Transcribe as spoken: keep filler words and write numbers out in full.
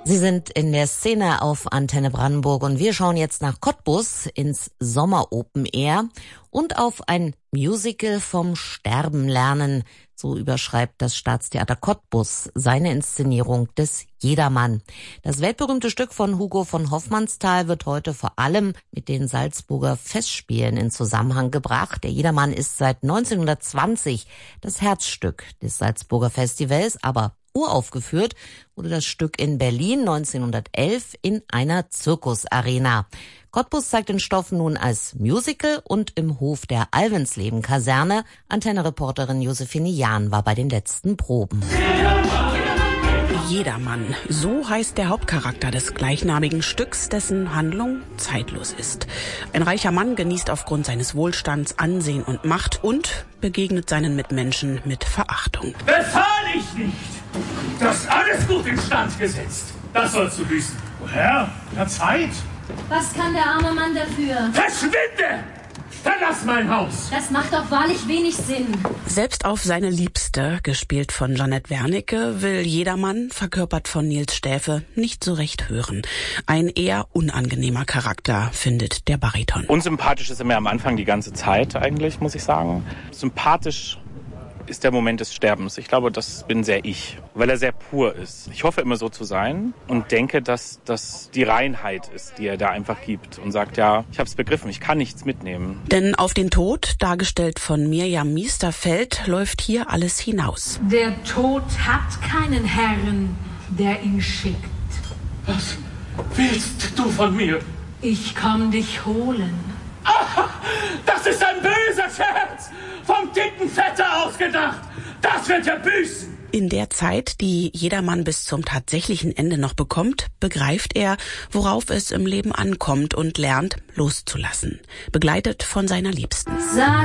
Sie sind in der Szene auf Antenne Brandenburg und wir schauen jetzt nach Cottbus ins Sommer Open Air und auf ein Musical vom Sterben lernen. So überschreibt das Staatstheater Cottbus seine Inszenierung des Jedermann. Das weltberühmte Stück von Hugo von Hofmannsthal wird heute vor allem mit den Salzburger Festspielen in Zusammenhang gebracht. Der Jedermann ist seit neunzehnhundertzwanzig das Herzstück des Salzburger Festivals, aber uraufgeführt wurde das Stück in Berlin neunzehnhundertelf in einer Zirkusarena. Cottbus zeigt den Stoff nun als Musical und im Hof der Alvensleben-Kaserne. Antenne-Reporterin Josephine Jahn war bei den letzten Proben. Jedermann, so heißt der Hauptcharakter des gleichnamigen Stücks, dessen Handlung zeitlos ist. Ein reicher Mann genießt aufgrund seines Wohlstands Ansehen und Macht und begegnet seinen Mitmenschen mit Verachtung. Befahl ich nicht! Das alles gut instand gesetzt. Das sollst du büßen. Woher? Der Zeit? Was kann der arme Mann dafür? Verschwinde! Verlass mein Haus! Das macht doch wahrlich wenig Sinn. Selbst auf seine Liebste, gespielt von Jeanette Wernicke, will Jedermann, verkörpert von Nils Stäfe, nicht so recht hören. Ein eher unangenehmer Charakter, findet der Bariton. Unsympathisch ist er mir am Anfang die ganze Zeit eigentlich, muss ich sagen. Sympathisch ist der Moment des Sterbens. Ich glaube, das bin sehr ich, weil er sehr pur ist. Ich hoffe immer so zu sein und denke, dass das die Reinheit ist, die er da einfach gibt und sagt, ja, ich habe es begriffen, ich kann nichts mitnehmen. Denn auf den Tod, dargestellt von Mirjam Miesterfeld, läuft hier alles hinaus. Der Tod hat keinen Herrn, der ihn schickt. Was willst du von mir? Ich komm dich holen. Ah, das ist ein böser Scherz! Vom dicken Vetter ausgedacht! Das wird er büßen! In der Zeit, die Jedermann bis zum tatsächlichen Ende noch bekommt, begreift er, worauf es im Leben ankommt und lernt, loszulassen. Begleitet von seiner Liebsten. Sag